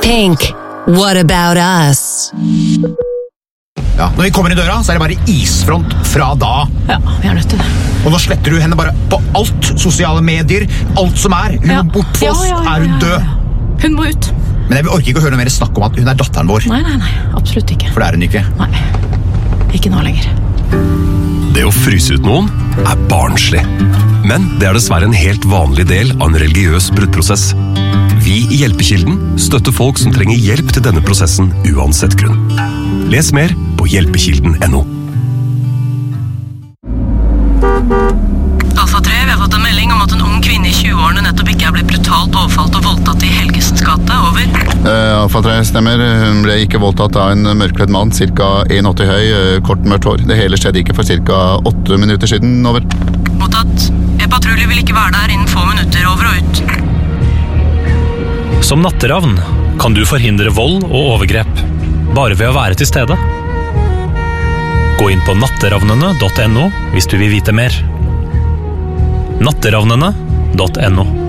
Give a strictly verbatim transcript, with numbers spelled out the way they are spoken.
Pink, what about us? Ja, når vi kommer i døra, så er det bare isfront fra da. Ja, vi er nødt til det. Og nå sletter du henne bare på alt, sosiale medier, alt som er. Hun Ja. må bort for Ja, oss, ja, ja, er hun ja, død. ja. Hun må ut. Men jeg orker ikke å høre noe mer snakk om at hun er datteren vår. Nei, nei, nei, absolutt ikke. For det er hun ikke. Nei, ikke nå lenger. Det å fryse ut noen er barnslig. Men det er dessverre en helt vanlig del av en religiøs bruddprosess. Vi i Hjelpekilden støtter folk som trenger hjelp til denne prosessen uansett grunn. Les mer på hjelpekilden punktum no. Alfa tre, vi har fått en melding om at en ung kvinne i tjue-årene nettopp ikke er blitt brutalt overfalt og voldtatt i Helgesens gate. Over. Uh, Alfa tre stemmer. Hun ble ikke voldtatt av en mørkledd mann, ca. en komma åtti høy, uh, kort mørkt hår. Det hele skjedde ikke for ca. åtte minutter siden. Over. Mottatt. E-patrulje vil ikke være der innen få minutter. Over og ut. Som natteravn kan du forhindre vold og overgrep, bare ved å være til stede. Gå inn på natteravnene punktum no hvis du vil vite mer. natteravnene punktum no